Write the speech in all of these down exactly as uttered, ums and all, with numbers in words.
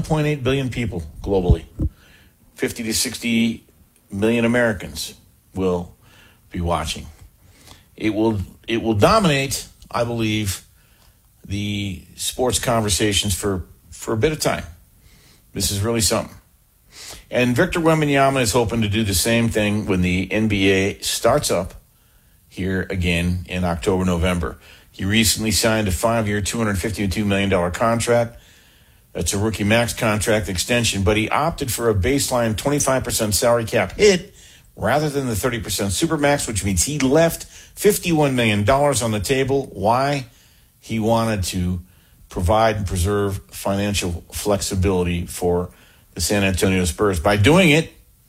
one point eight billion people globally. fifty to sixty million Americans will be watching. It will it will dominate, I believe, the sports conversations for, for a bit of time. This is really something. And Victor Wembanyama is hoping to do the same thing when the N B A starts up here again in October, November. He recently signed a five-year, two hundred fifty-two million dollars contract. That's a rookie max contract extension, but he opted for a baseline twenty-five percent salary cap hit rather than the thirty percent supermax, which means he left fifty-one million dollars on the table. Why? He wanted to provide and preserve financial flexibility for the San Antonio Spurs. By doing it,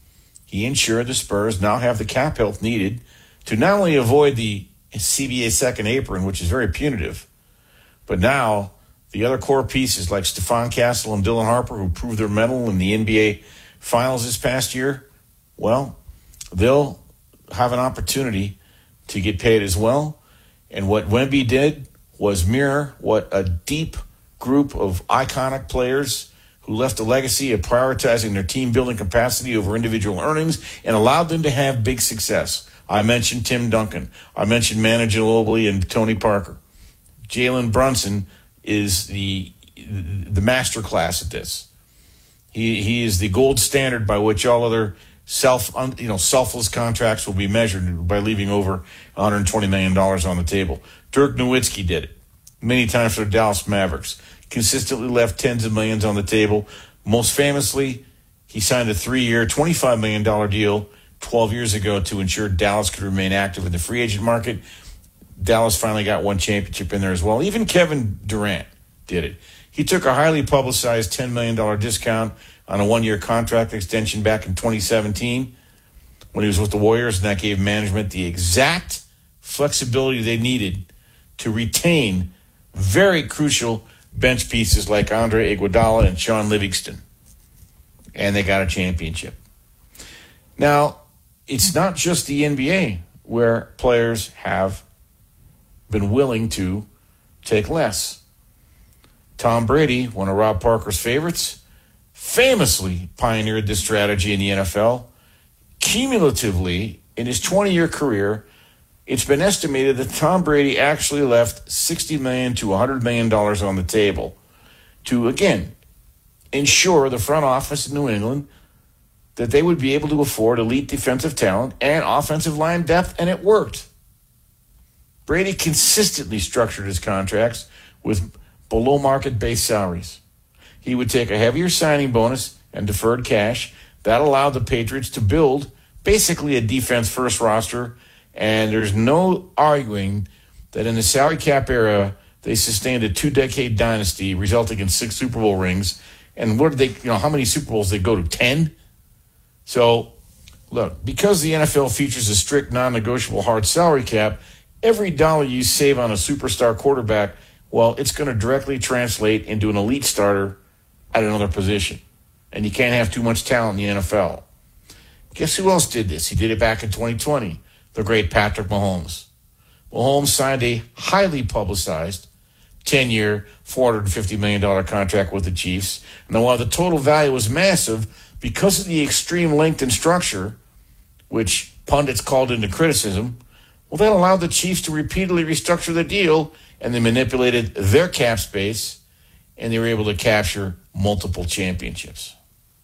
he ensured the Spurs now have the cap health needed to not only avoid the C B A second apron, which is very punitive, but now the other core pieces like Stephon Castle and Dylan Harper, who proved their mettle in the N B A Finals this past year, well, they'll have an opportunity to get paid as well. And what Wemby did was mirror what a deep group of iconic players who left a legacy of prioritizing their team-building capacity over individual earnings and allowed them to have big success. I mentioned Tim Duncan. I mentioned Manu Ginobili and Tony Parker. Jalen Brunson is the the master class at this. He he is the gold standard by which all other self you know selfless contracts will be measured by leaving over one hundred twenty million dollars on the table. Dirk Nowitzki did it many times for the Dallas Mavericks. Consistently left tens of millions on the table. Most famously, he signed a three-year, twenty-five million dollars deal twelve years ago to ensure Dallas could remain active in the free agent market. Dallas finally got one championship in there as well. Even Kevin Durant did it. He took a highly publicized ten million dollars discount on a one-year contract extension back in twenty seventeen when he was with the Warriors, and that gave management the exact flexibility they needed to retain very crucial bench pieces like Andre Iguodala and Sean Livingston. And they got a championship. Now, it's not just the N B A where players have been willing to take less. Tom Brady, one of Rob Parker's favorites, famously pioneered this strategy in the N F L. Cumulatively, in his twenty-year career, it's been estimated that Tom Brady actually left sixty million dollars to one hundred million dollars on the table to, again, ensure the front office in New England that they would be able to afford elite defensive talent and offensive line depth, and it worked. Brady consistently structured his contracts with below-market base salaries. He would take a heavier signing bonus and deferred cash. That allowed the Patriots to build basically a defense-first roster, and there's no arguing that in the salary cap era, they sustained a two-decade dynasty, resulting in six Super Bowl rings. And what did they, you know, how many Super Bowls did they go to? Ten? So, look, because the N F L features a strict, non-negotiable hard salary cap, every dollar you save on a superstar quarterback, well, it's going to directly translate into an elite starter at another position. And you can't have too much talent in the N F L. Guess who else did this? He did it back in twenty twenty. The great Patrick Mahomes. Mahomes signed a highly publicized ten-year, four hundred fifty million dollars contract with the Chiefs. Now, while the total value was massive, because of the extreme length and structure, which pundits called into criticism, well, that allowed the Chiefs to repeatedly restructure the deal, and they manipulated their cap space, and they were able to capture multiple championships.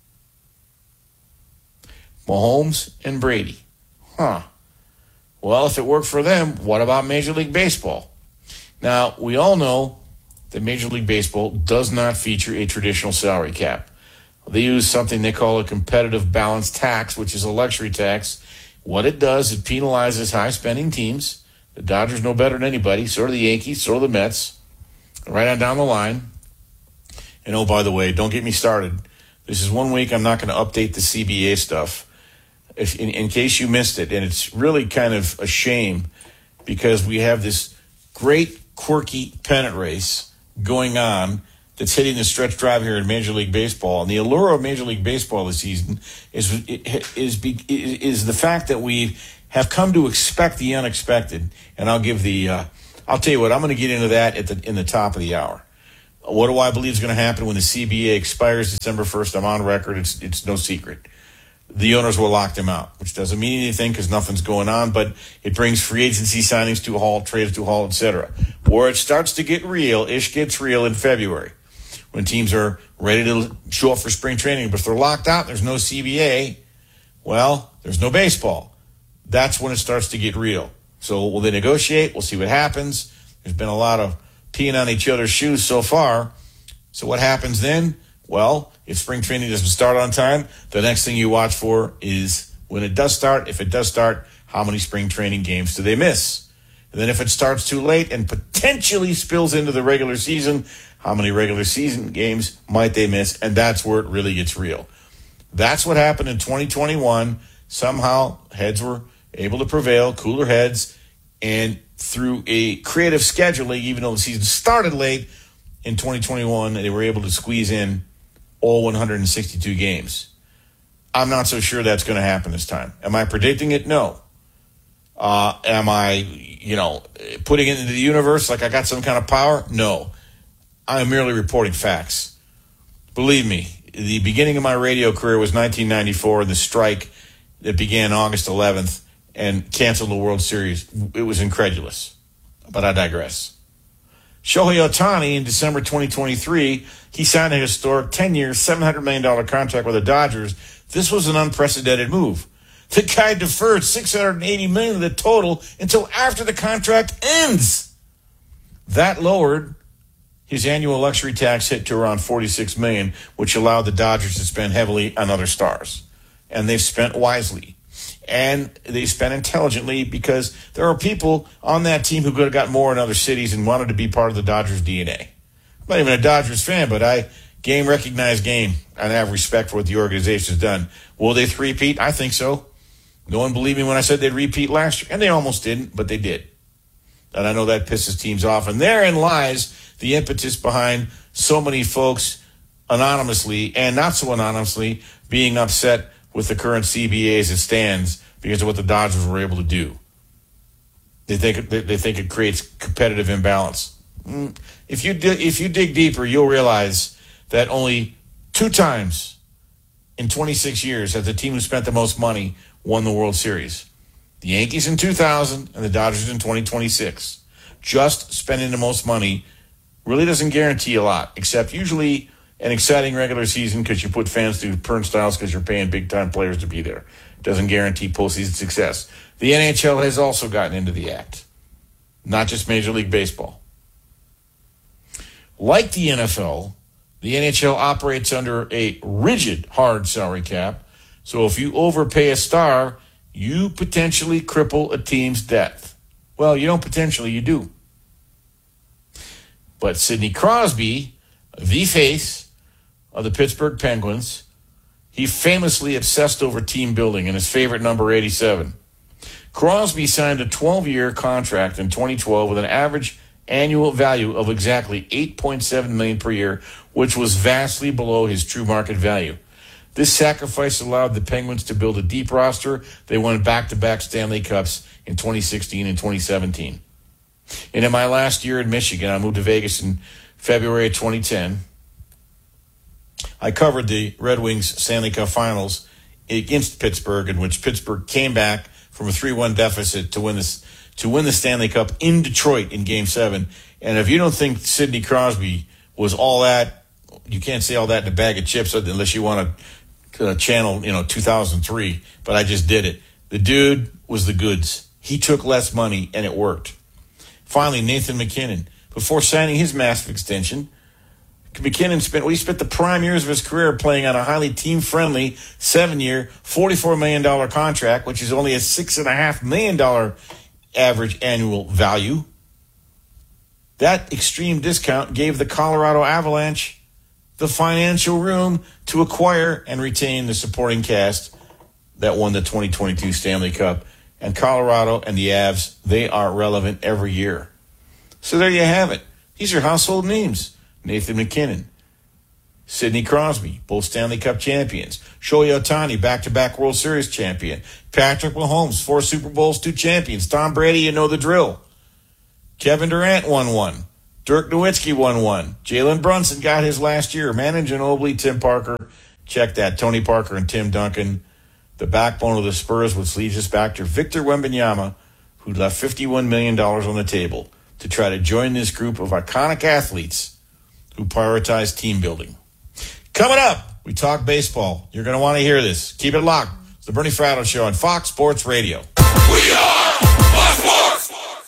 Mahomes and Brady. Huh. Well, if it worked for them, what about Major League Baseball? Now, we all know that Major League Baseball does not feature a traditional salary cap. They use something they call a competitive balance tax, which is a luxury tax. What it does, it penalizes high-spending teams. The Dodgers know better than anybody. So do the Yankees, so do the Mets. Right on down the line. And oh, by the way, don't get me started. This is one week I'm not going to update the C B A stuff. If, in, in case you missed it, and it's really kind of a shame because we have this great, quirky pennant race going on that's hitting the stretch drive here in Major League Baseball. And the allure of Major League Baseball this season is is is, is the fact that we have come to expect the unexpected. And I'll give the uh, I'll tell you what, I'm going to get into that at the in the top of the hour. What do I believe is going to happen when the C B A expires December first? I'm on record. It's it's no secret. The owners will lock them out, which doesn't mean anything because nothing's going on, but it brings free agency signings to a halt, trades to a halt, et cetera. Where it starts to get real, ish gets real in February, when teams are ready to show up for spring training. But if they're locked out, there's no C B A, well, there's no baseball. That's when it starts to get real. So will they negotiate? We'll see what happens. There's been a lot of peeing on each other's shoes so far. So what happens then? Well, if spring training doesn't start on time, the next thing you watch for is when it does start, if it does start, how many spring training games do they miss? And then if it starts too late and potentially spills into the regular season, how many regular season games might they miss? And that's where it really gets real. That's what happened in twenty twenty-one. Somehow heads were able to prevail, cooler heads, and through a creative scheduling, even though the season started late, in twenty twenty-one, they were able to squeeze in all one hundred sixty-two games. I'm not so sure that's going to happen this time. Am I predicting it? No. Uh, am I, you know, putting it into the universe like I got some kind of power? No. I am merely reporting facts. Believe me, the beginning of my radio career was nineteen ninety-four, and the strike that began August eleventh and canceled the World Series. It was incredulous. But I digress. Shohei Ohtani in December twenty twenty-three, he signed a historic ten-year, seven hundred million dollars contract with the Dodgers. This was an unprecedented move. The guy deferred six hundred eighty million dollars of the total until after the contract ends. That lowered his annual luxury tax hit to around forty-six million dollars, which allowed the Dodgers to spend heavily on other stars. And they've spent wisely. And they spent intelligently because there are people on that team who could have got more in other cities and wanted to be part of the Dodgers D N A. I'm not even a Dodgers fan, but I game recognize game and have respect for what the organization's done. Will they three-peat? I think so. No one believed me when I said they'd repeat last year, and they almost didn't, but they did. And I know that pisses teams off. And therein lies the impetus behind so many folks anonymously and not so anonymously being upset with the current C B A as it stands because of what the Dodgers were able to do. They think they think it creates competitive imbalance. If you if you dig deeper, you'll realize that only two times in twenty-six years has the team who spent the most money won the World Series. The Yankees in two thousand and the Dodgers in twenty twenty-six. Just spending the most money really doesn't guarantee a lot, except usually an exciting regular season because you put fans through turnstiles because you're paying big-time players to be there. Doesn't guarantee postseason success. The N H L has also gotten into the act, not just Major League Baseball. Like the N F L, the N H L operates under a rigid hard salary cap, so if you overpay a star, you potentially cripple a team's depth. Well, you don't potentially, you do. But Sidney Crosby, the face of the Pittsburgh Penguins, he famously obsessed over team building and his favorite number eighty-seven. Crosby signed a twelve-year contract in twenty twelve with an average annual value of exactly eight point seven million dollars per year, which was vastly below his true market value. This sacrifice allowed the Penguins to build a deep roster. They won back-to-back Stanley Cups in twenty sixteen and twenty seventeen. And in my last year in Michigan, I moved to Vegas in February twenty ten. I covered the Red Wings Stanley Cup Finals against Pittsburgh, in which Pittsburgh came back from a three one deficit to win this to win the Stanley Cup in Detroit in Game seven. And if you don't think Sidney Crosby was all that, you can't say all that in a bag of chips unless you want to uh, channel, you know, two thousand three. But I just did it. The dude was the goods. He took less money, and it worked. Finally, Nathan MacKinnon. Before signing his massive extension, McKinnon spent, well, he spent the prime years of his career playing on a highly team-friendly seven-year, forty-four million dollars contract, which is only a six point five million dollars average annual value. That extreme discount gave the Colorado Avalanche the financial room to acquire and retain the supporting cast that won the twenty twenty-two Stanley Cup. And Colorado and the Avs, they are relevant every year. So there you have it. These are household names. Nathan MacKinnon, Sidney Crosby, both Stanley Cup champions. Shohei Ohtani, back-to-back World Series champion. Patrick Mahomes, four Super Bowls, two champions. Tom Brady, you know the drill. Kevin Durant won one. Dirk Nowitzki won one. Jalen Brunson got his last year. Manu Ginobili, Tim Parker. Check that. Tony Parker and Tim Duncan. The backbone of the Spurs, which leads us back to Victor Wembanyama, who left fifty-one million dollars on the table to try to join this group of iconic athletes who prioritize team building. Coming up, we talk baseball. You're going to want to hear this. Keep it locked. It's the Bernie Fratto Show on Fox Sports Radio. We are Fox Sports!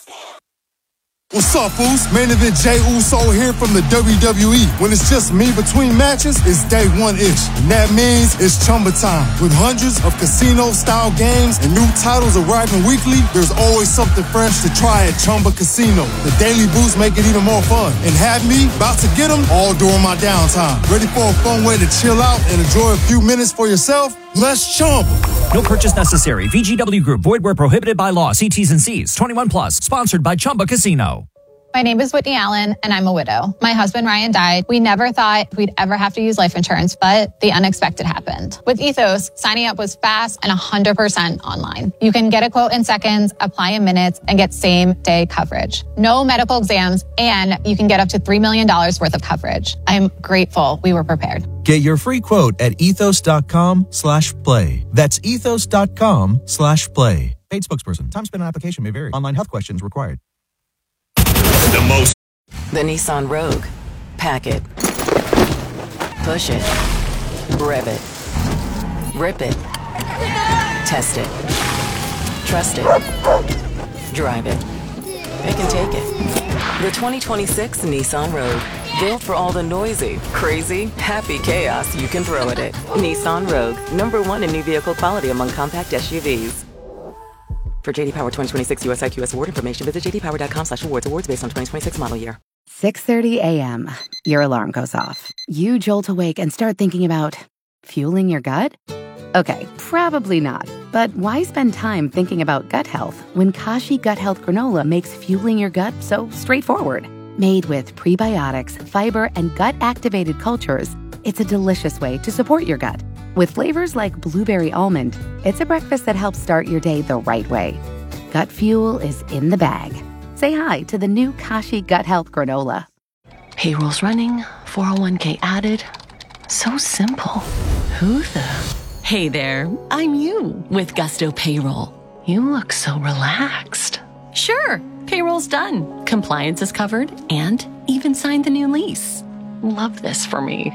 What's up, Foos? Main event Jey Uso here from the W W E. When it's just me between matches, it's day one-ish. And that means it's Chumba time. With hundreds of casino-style games and new titles arriving weekly, there's always something fresh to try at Chumba Casino. The daily boosts make it even more fun. And have me about to get them all during my downtime. Ready for a fun way to chill out and enjoy a few minutes for yourself? Let's Chumba. No purchase necessary. V G W Group. Void where prohibited by law. See T's and C's. twenty-one plus. Sponsored by Chumba Casino. My name is Whitney Allen, and I'm a widow. My husband, Ryan, died. We never thought we'd ever have to use life insurance, but the unexpected happened. With Ethos, signing up was fast and one hundred percent online. You can get a quote in seconds, apply in minutes, and get same-day coverage. No medical exams, and you can get up to three million dollars worth of coverage. I'm grateful we were prepared. Get your free quote at ethos.com slash play. That's ethos.com slash play. Paid spokesperson. Time spent on application may vary. Online health questions required. The most. The Nissan Rogue. Pack it. Push it. Rev it. Rip it. Test it. Trust it. Drive it. It can take it. The twenty twenty-six Nissan Rogue. Built for all the noisy, crazy, happy chaos you can throw at it. Nissan Rogue. Number one in new vehicle quality among compact S U Vs. For J D Power twenty twenty-six U S I Q S award information, visit jdpower.com slash awards. Awards based on twenty twenty-six model year. six thirty a.m. Your alarm goes off. You jolt awake and start thinking about fueling your gut? Okay, probably not. But why spend time thinking about gut health when Kashi Gut Health Granola makes fueling your gut so straightforward? Made with prebiotics, fiber, and gut-activated cultures, it's a delicious way to support your gut. With flavors like blueberry almond, it's a breakfast that helps start your day the right way. Gut fuel is in the bag. Say hi to the new Kashi Gut Health Granola. Payroll's running, four oh one k added. So simple. Who the? Hey there, I'm you with Gusto Payroll. You look so relaxed. Sure, payroll's done. Compliance is covered and even signed the new lease. Love this for me.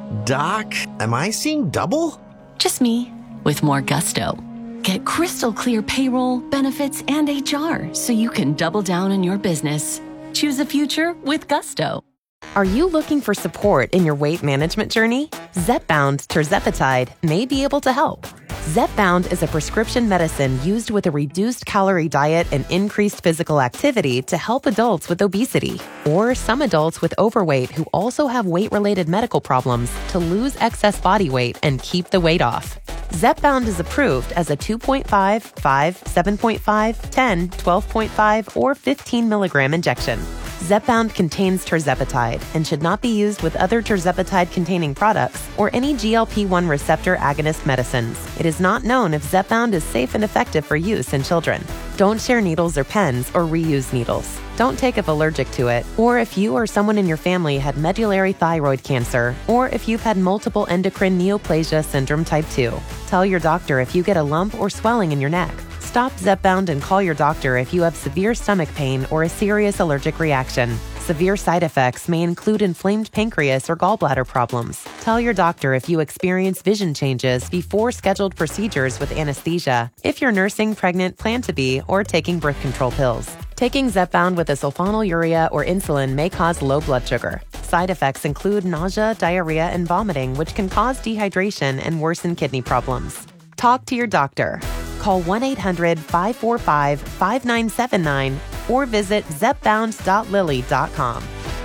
Doc, am I seeing double? Just me, with more gusto. Get crystal clear payroll, benefits, and H R so you can double down on your business. Choose a future with gusto. Are you looking for support in your weight management journey? Zepbound tirzepatide may be able to help. Zepbound is a prescription medicine used with a reduced calorie diet and increased physical activity to help adults with obesity or some adults with overweight who also have weight-related medical problems to lose excess body weight and keep the weight off. Zepbound is approved as a two point five, five, seven point five, ten, twelve point five, or fifteen milligram injection. Zepbound contains tirzepatide and should not be used with other tirzepatide-containing products or any G L P one receptor agonist medicines. It is not known if Zepbound is safe and effective for use in children. Don't share needles or pens or reuse needles. Don't take if allergic to it, or if you or someone in your family had medullary thyroid cancer, or if you've had multiple endocrine neoplasia syndrome type two. Tell your doctor if you get a lump or swelling in your neck. Stop Zepbound and call your doctor if you have severe stomach pain or a serious allergic reaction. Severe side effects may include inflamed pancreas or gallbladder problems. Tell your doctor if you experience vision changes before scheduled procedures with anesthesia, if you're nursing, pregnant, plan to be, or taking birth control pills. Taking Zepbound with a sulfonylurea or insulin may cause low blood sugar. Side effects include nausea, diarrhea, and vomiting, which can cause dehydration and worsen kidney problems. Talk to your doctor. Call one eight hundred, five four five, five nine seven nine or visit zepbound dot lilly dot com.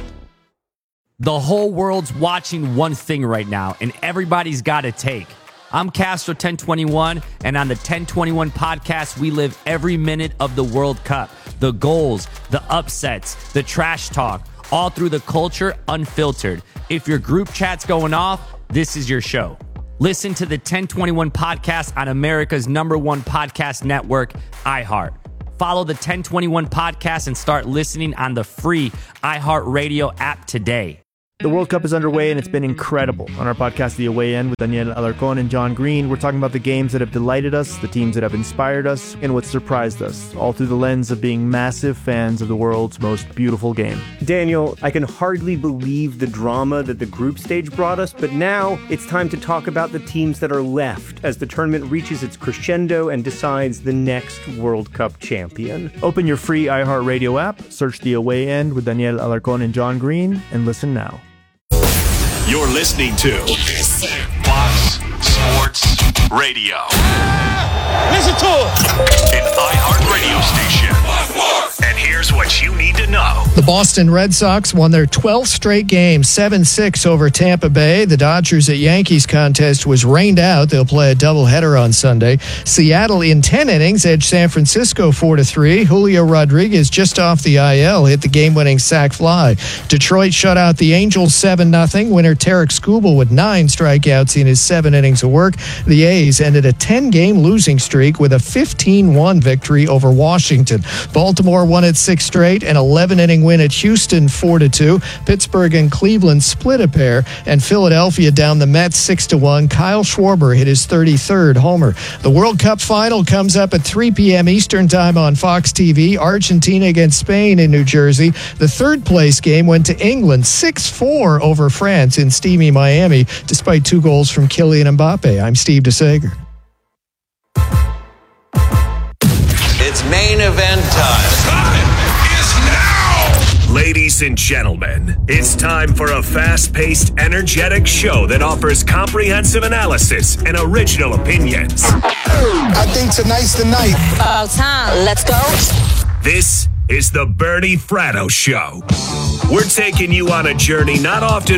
The whole world's watching one thing right now, and everybody's got a take. I'm Castro ten twenty-one, and on the ten twenty-one podcast, we live every minute of the World Cup. The goals, the upsets, the trash talk, all through the culture unfiltered. If your group chat's going off, this is your show. Listen to the ten twenty-one podcast on America's number one podcast network, iHeart. follow the ten twenty-one podcast and start listening on the free iHeartRadio app today. The World Cup is underway, and it's been incredible. On our podcast, The Away End, with Daniel Alarcón and John Green, we're talking about the games that have delighted us, the teams that have inspired us, and what surprised us, all through the lens of being massive fans of the world's most beautiful game. Daniel, I can hardly believe the drama that the group stage brought us, but now it's time to talk about the teams that are left as the tournament reaches its crescendo and decides the next World Cup champion. Open your free iHeartRadio app, search The Away End with Daniel Alarcón and John Green, and listen now. You're listening to Fox Sports Radio. Listen to it. An iHeartRadio station. And here's what you need to know. The Boston Red Sox won their twelfth straight game, seven six over Tampa Bay. The Dodgers at Yankees contest was rained out. They'll play a doubleheader on Sunday. Seattle in ten innings edged San Francisco four to three. Julio Rodriguez, just off the I L, hit the game-winning sac fly. Detroit shut out the Angels seven nothing. Winner Tarek Skubal with nine strikeouts in his seven innings of work. The A's ended a ten-game losing streak with a fifteen one victory over Washington. Baltimore won its sixth straight, an eleven-inning win at Houston four to two. Pittsburgh and Cleveland split a pair, and Philadelphia down the Mets six to one. Kyle Schwarber hit his thirty-third homer. The World Cup final comes up at three p.m. Eastern Time on Fox T V. Argentina against Spain in New Jersey. The third place game went to England six four over France in steamy Miami, despite two goals from Kylian Mbappe. I'm Steve DeSager. It's main event time. Time is now! Ladies and gentlemen, it's time for a fast-paced, energetic show that offers comprehensive analysis and original opinions. I think tonight's the night. About time. Let's go. This is the Bernie Fratto Show. We're taking you on a journey not often